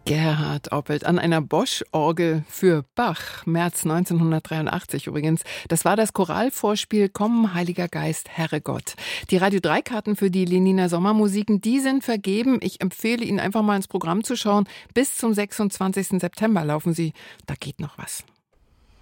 Gerhard Oppelt an einer Bosch-Orgel für Bach, März 1983 übrigens. Das war das Choralvorspiel Komm, Heiliger Geist, Herrgott. Die Radio 3-Karten für die Leniner Sommermusiken, die sind vergeben. Ich empfehle Ihnen einfach mal ins Programm zu schauen. Bis zum 26. September laufen sie. Da geht noch was.